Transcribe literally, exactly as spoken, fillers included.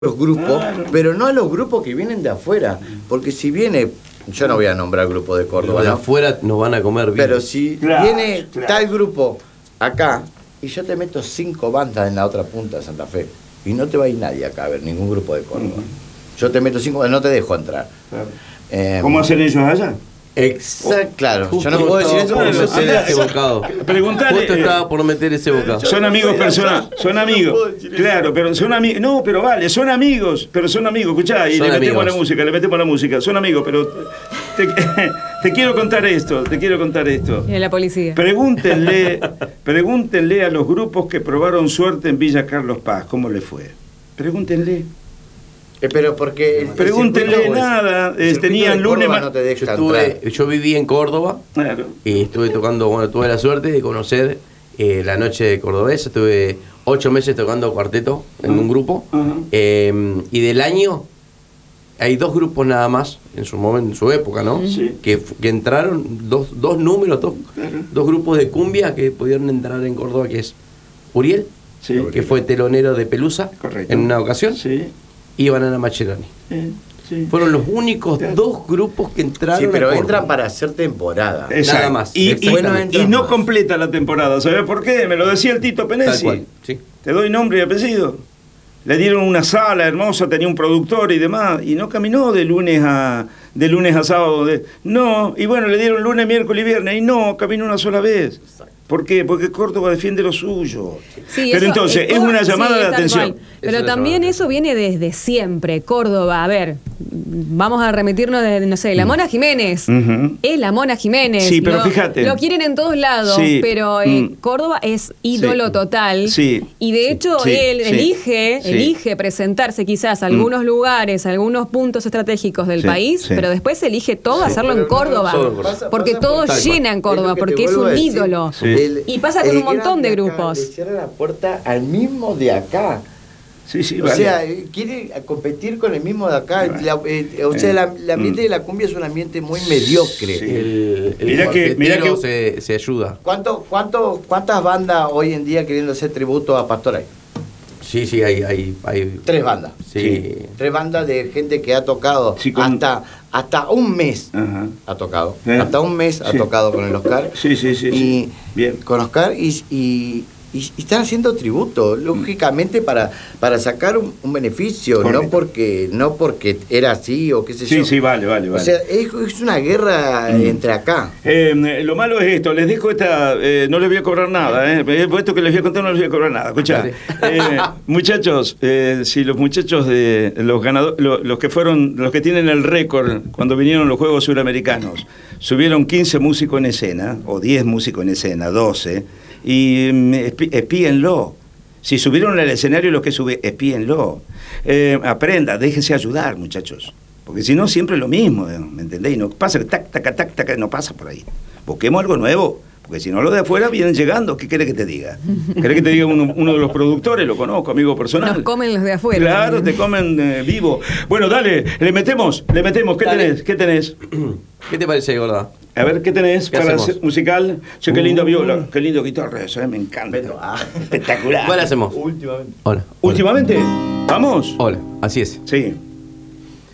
los grupos, Claro. pero no a los grupos que vienen de afuera, porque si viene, yo no voy a nombrar grupo de Córdoba, Los de ¿no? afuera nos van a comer bien. Pero si Claro, viene claro. tal grupo acá y yo te meto cinco bandas en la otra punta de Santa Fe y no te va a ir nadie acá a ver ningún grupo de Córdoba. Ujú. Yo te meto cinco, no te dejo entrar. Claro. Eh, ¿Cómo hacen ellos allá? Exacto, claro. Yo no Justo puedo decir eso estaba porque por no sé meter ese eso. bocado. Preguntale, Justo eh, estaba por meter ese bocado. Son amigos personales, son amigos. puedo decir eso. Claro, pero son amigos. No, pero vale, son amigos, pero son amigos. Escuchá, y Son le metemos amigos. la música, le metemos la música. Son amigos, pero te, te quiero contar esto, te quiero contar esto. Y de la policía. Pregúntenle, pregúntenle a los grupos que probaron suerte en Villa Carlos Paz, ¿cómo le fue? Pregúntenle. Eh, pero porque el- el Pregúntenle circuito- nada, el eh, circuito tenían de lunes Córdoba ma- no te deja Yo, entrar. estuve, yo viví en Córdoba Claro. y estuve tocando, bueno, tuve la suerte de conocer eh, la noche de cordobesa. Estuve ocho meses tocando cuarteto en un grupo. Ajá. Eh, y del año hay dos grupos nada más en su momento, en su época, ¿no? Sí. Que, f- que entraron, dos, dos números, dos, Claro. dos grupos de cumbia que pudieron entrar en Córdoba, que es Uriel, Sí. que fue telonero de Pelusa Correcto. en una ocasión, Sí. y Banana Maccheroni. eh, sí. Fueron los únicos dos grupos que entraron Sí, pero a Córdoba. entran para hacer temporada. Exacto. Nada más. Y, y- Exactamente. y no más. completa la temporada. ¿Sabes por qué? Me lo decía el Tito Tal Penesi. cual, sí. Te doy nombre y apellido. Le dieron una sala hermosa, tenía un productor y demás, y no caminó de lunes a de lunes a sábado. De, no, y bueno, le dieron lunes, miércoles y viernes, y no, caminó una sola vez. ¿Por qué? Porque Córdoba defiende lo suyo. Sí, Pero eso- entonces, es Córdoba- una llamada sí, de tal atención. cual. Pero Es una también llamada de eso viene desde siempre. Córdoba, a ver, vamos a remitirnos de, no sé, la Mona Jiménez. Ujú. Es la Mona Jiménez. Sí, pero Lo- fíjate. Lo quieren en todos lados, Sí, pero eh, mm. Córdoba es ídolo Sí. total. Sí. Y de hecho, Sí, él sí, elige, sí. elige presentarse quizás a algunos lugares, a algunos puntos estratégicos del Sí, país, sí. pero después elige todo hacerlo Pero en no, Córdoba. todo en Córdoba. pasa- porque pasa todo por- Tal cual. llena en Córdoba, lo que te porque es vuelvo un a decir. ídolo. Sí. El- Y pasa con el un montón gran de acá grupos. Le cierra la puerta al mismo de acá. Sí, sí, O vale. sea, eh, quiere competir con el mismo de acá. Vale. La- eh, o sea, la- el ambiente Mm. de la cumbia es un ambiente muy mediocre. Sí. El, el Mirá que- mirá cuartetero que- se, se ayuda. ¿Cuánto, cuánto, ¿Cuántas bandas hoy en día queriendo hacer tributo a Pastor hay? Sí, sí, hay... hay, hay Tres bandas. sí. Tres bandas de gente que ha tocado Sí, con- hasta, hasta un mes. Ajá. Ha tocado. Eh. Hasta un mes ha Sí. tocado con el Oscar. Sí, sí, sí, Y sí. Bien. con Oscar y, y, y- y están haciendo tributo, lógicamente para, para sacar un, un beneficio, Correcto. no porque, no porque era así o qué sé Sí, yo. sí, vale, vale, O vale. sea, es, es una guerra Mm. entre acá. Eh, lo malo es esto, les dejo esta, eh, no les voy a cobrar nada, eh, esto que les voy a contar no les voy a cobrar nada. Escuchá, Dale. eh, muchachos, eh, si los muchachos de los ganadores, los, los que fueron, los que tienen el récord cuando vinieron los Juegos Suramericanos, subieron quince músicos en escena, o diez músicos en escena, doce, y mm, espi- espíenlo. Si subieron al escenario los que suben, espíenlo. Eh, aprenda, déjense ayudar, muchachos. Porque si no, siempre lo mismo, ¿eh? ¿Me entendéis? No pasa, tac, tac, tac, tac, no pasa por ahí. Busquemos algo nuevo. Porque si no, los de afuera vienen llegando. ¿Qué quiere que te diga? ¿Querés que te diga uno, uno de los productores? Lo conozco, amigo personal. Nos comen los de afuera. Claro, te comen eh, vivo. Bueno, dale, le metemos, le metemos. ¿Qué Dale. tenés? ¿Qué tenés? ¿Qué te parece, gorda? A ver, ¿qué tenés ¿Qué para hacemos? hacer musical? Che, qué linda Uh. viola, qué lindo guitarra eso, eh, me encanta. Pero, ah. Espectacular. ¿Cuál hacemos? Últimamente. Hola. Hola. Últimamente, ¿vamos? Hola, así es. Sí.